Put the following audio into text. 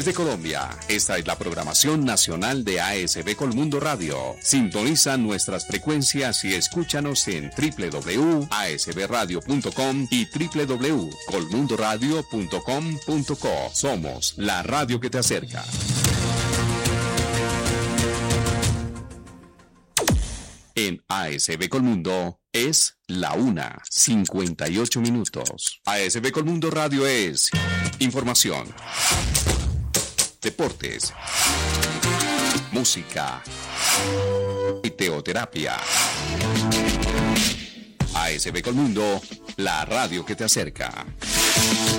Desde Colombia, esta es la programación nacional de ASB Colmundo Radio. Sintoniza nuestras frecuencias y escúchanos en www.asbradio.com y www.colmundoradio.com.co. Somos la radio que te acerca. En ASB Colmundo es la 1:58. ASB Colmundo Radio es información, deportes, música y teoterapia. ASB Colmundo, la radio que te acerca.